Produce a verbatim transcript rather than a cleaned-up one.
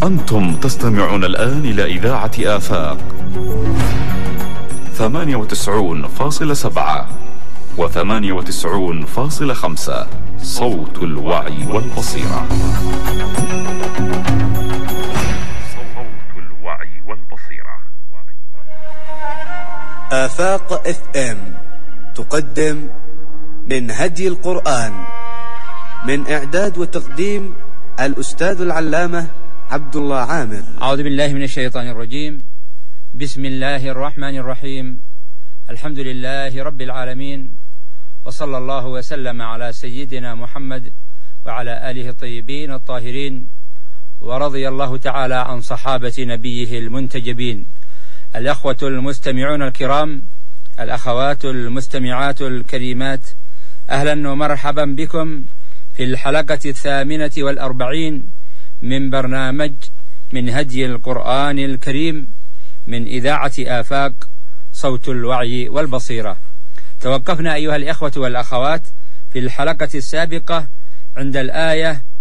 أنتم تستمعون الآن إلى إذاعة آفاق ثمانية وتسعون فاصلة سبعة وثمانية وتسعون فاصلة خمسة، صوت الوعي والبصيرة. صوت الوعي والبصيرة. آفاق اف ام تقدم من هدي القرآن، من إعداد وتقديم الأستاذ العلامة عبد الله عامر. أعوذ بالله من الشيطان الرجيم. بسم الله الرحمن الرحيم. الحمد لله رب العالمين، وصلى الله وسلم على سيدنا محمد وعلى آله الطيبين الطاهرين، ورضي الله تعالى عن صحابة نبيه المنتجبين. الأخوة المستمعون الكرام، الأخوات المستمعات الكريمات، أهلا ومرحبا بكم في الحلقة الثامنة والأربعين من برنامج من هدي القرآن الكريم من إذاعة آفاق صوت الوعي والبصيرة. توقفنا أيها الإخوة والأخوات في الحلقة السابقة عند الآية